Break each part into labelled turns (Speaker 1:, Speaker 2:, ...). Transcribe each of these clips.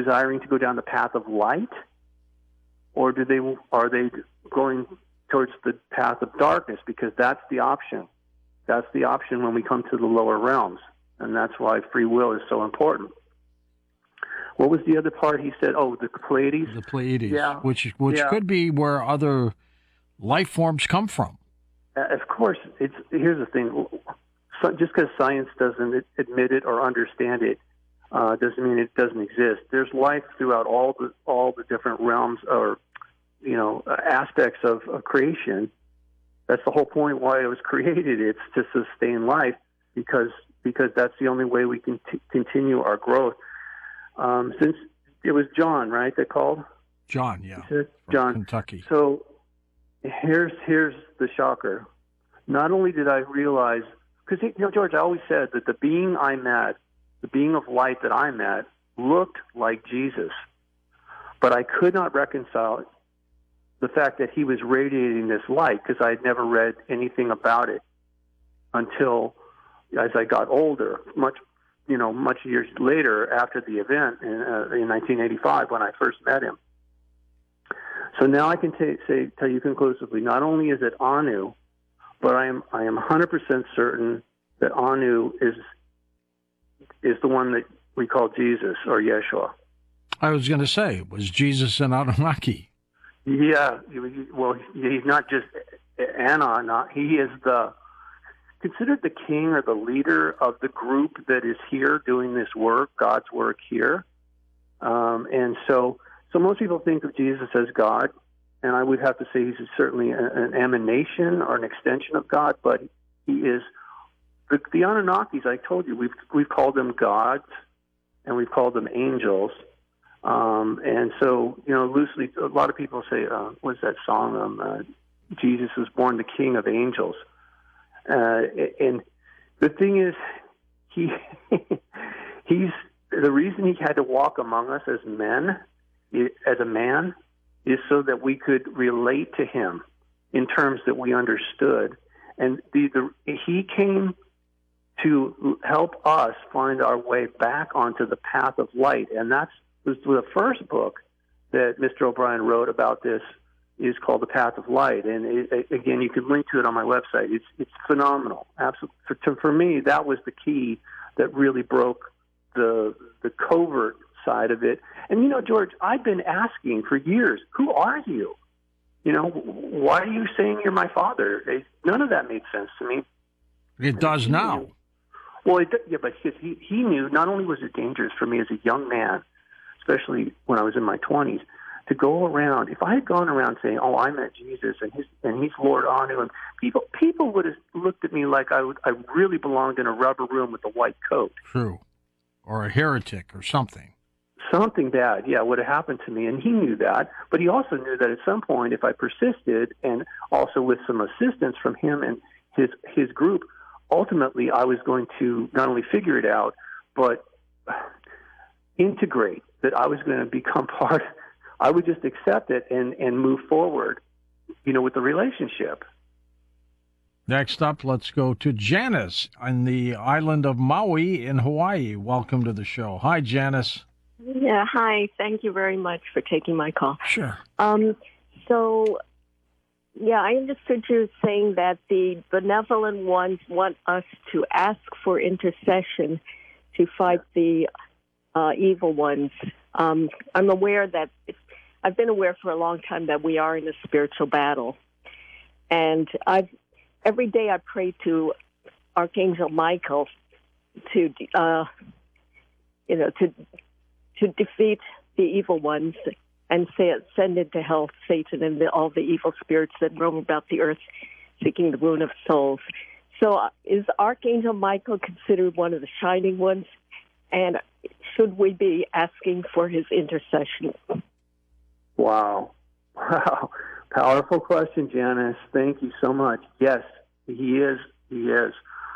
Speaker 1: desiring to go down the path of light, or are they going towards the path of darkness? Because that's the option. That's the option when we come to the lower realms, and that's why free will is so important. What was the other part he said? Oh, the Pleiades?
Speaker 2: The Pleiades,
Speaker 1: yeah.
Speaker 2: which could be where other life forms come from.
Speaker 1: Of course, here's the thing. So just because science doesn't admit it or understand it doesn't mean it doesn't exist. There's life throughout all the different realms or aspects of creation. That's the whole point why it was created. It's to sustain life because that's the only way we can continue our growth. Since it was John, right, that called?
Speaker 2: John, yeah.
Speaker 1: John.
Speaker 2: Kentucky.
Speaker 1: So here's the shocker. Not only did I realize, because, George, I always said that the being I met, the being of light that I met, looked like Jesus. But I could not reconcile the fact that he was radiating this light because I had never read anything about it until as I got older, much years later after the event in 1985 when I first met him. So now I can tell you conclusively, not only is it Anu, but I am 100% certain that Anu is the one that we call Jesus or Yeshua.
Speaker 2: I was going to say, was Jesus an Anunnaki?
Speaker 1: Yeah, well, he's not just an Anunnaki. He is considered the king or the leader of the group that is here doing this work, God's work here. And so most people think of Jesus as God, and I would have to say he's certainly an emanation or an extension of God, but he is the Anunnakis. I told you, we've called them gods, and we've called them angels. And so, loosely, a lot of people say, what's that song? Jesus was born the King of Angels. And the thing is, he's the reason he had to walk among us as a man, is so that we could relate to him in terms that we understood. And he came to help us find our way back onto the path of light. And was the first book that Mr. O'Brien wrote about this is called The Path of Light. And again, you can link to it on my website. It's phenomenal. Absolutely. For me, that was the key that really broke the covert side of it. And, George, I've been asking for years, who are you? Why are you saying you're my father? None of that made sense to me.
Speaker 2: It does now.
Speaker 1: Well, but he knew not only was it dangerous for me as a young man, especially when I was in my 20s, to go around. If I had gone around saying, "Oh, I met Jesus and he's Lord Anu," and people would have looked at me like I really belonged in a rubber room with a white coat.
Speaker 2: True, or a heretic or something.
Speaker 1: Something bad, yeah, would have happened to me, and he knew that. But he also knew that at some point, if I persisted, and also with some assistance from him and his group, ultimately I was going to not only figure it out, but integrate. That I was going to become part. I would just accept it and move forward, with the relationship.
Speaker 2: Next up, let's go to Janice on the island of Maui in Hawaii. Welcome to the show. Hi, Janice.
Speaker 3: Yeah, hi. Thank you very much for taking my call.
Speaker 2: Sure.
Speaker 3: So, I understood you saying that the benevolent ones want us to ask for intercession to fight the evil ones. I'm aware that I've been aware for a long time that we are in a spiritual battle, and every day I pray to Archangel Michael to defeat the evil ones and send into hell Satan and all the evil spirits that roam about the earth seeking the ruin of souls. So is Archangel Michael considered one of the shining ones? And should we be asking for his intercession?
Speaker 1: Wow. Powerful question, Janice. Thank you so much. Yes, he is. He is.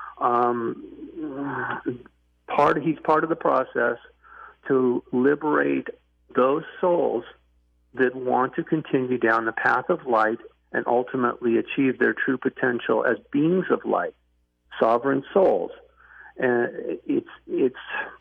Speaker 1: He's part of the process to liberate those souls that want to continue down the path of light and ultimately achieve their true potential as beings of light, sovereign souls. And it's